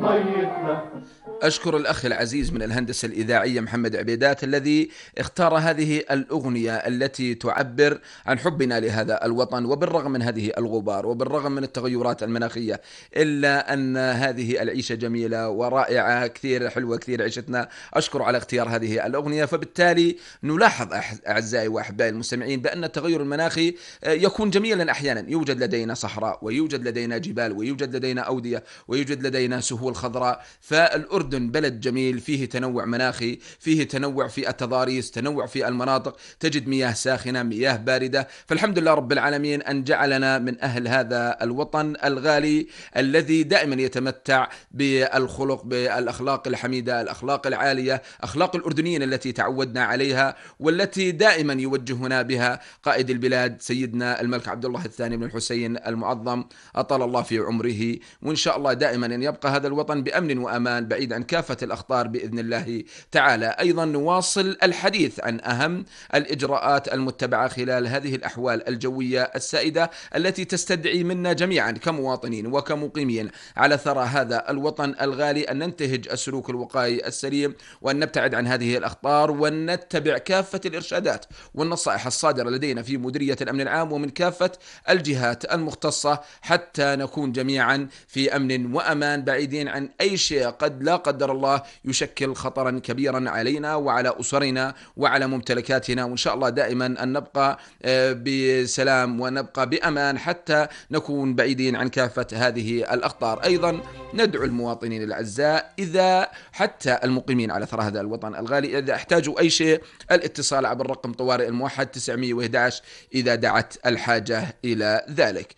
أشكر الأخ العزيز من الهندسة الإذاعية محمد عبيدات الذي اختار هذه الأغنية التي تعبر عن حبنا لهذا الوطن، وبالرغم من هذه الغبار وبالرغم من التغيرات المناخية إلا أن هذه العيشة جميلة ورائعة، كثير حلوة، كثير عيشتنا. أشكر على اختيار هذه الأغنية. فبالتالي نلاحظ أعزائي وأحبائي المستمعين بأن التغير المناخي يكون جميلا أحيانا. يوجد لدينا صحراء، ويوجد لدينا جبال، ويوجد لدينا أودية، ويوجد لدينا سهول خضراء. فالأردن بلد جميل فيه تنوع مناخي، فيه تنوع في التضاريس، تنوع في المناطق، تجد مياه ساخنة، مياه باردة. فالحمد لله رب العالمين أن جعلنا من أهل هذا الوطن الغالي الذي دائما يتمتع بالخلق، بالأخلاق الحميدة، الأخلاق العالية، أخلاق الأردنيين التي تعودنا عليها، والتي دائما يوجهنا بها قائد البلاد سيدنا الملك عبد الله الثاني بن الحسين المعظم أطال الله في عمره. وإن شاء الله دائما أن يبقى هذا الوطن بأمن وأمان بعيد عن كافة الأخطار بإذن الله تعالى. أيضا نواصل الحديث عن أهم الإجراءات المتبعة خلال هذه الأحوال الجوية السائدة التي تستدعي منا جميعا كمواطنين وكمقيمين على ثرى هذا الوطن الغالي أن ننتهج السلوك الوقائي السليم، وأن نبتعد عن هذه الأخطار، وأن نتبع كافة الإرشادات والنصائح الصادرة لدينا في مديرية الأمن العام ومن كافة الجهات المختصة، حتى نكون جميعا في أمن وأمان بعيدين عن أي شيء قد لا قدر الله يشكل خطرا كبيرا علينا وعلى أسرنا وعلى ممتلكاتنا. وإن شاء الله دائما أن نبقى بسلام ونبقى بأمان حتى نكون بعيدين عن كافة هذه الأخطار. أيضا ندعو المواطنين الأعزاء إذا حتى المقيمين على ثرى هذا الوطن الغالي إذا احتاجوا أي شيء الاتصال عبر الرقم طوارئ الموحد 911 إذا دعت الحاجة إلى ذلك.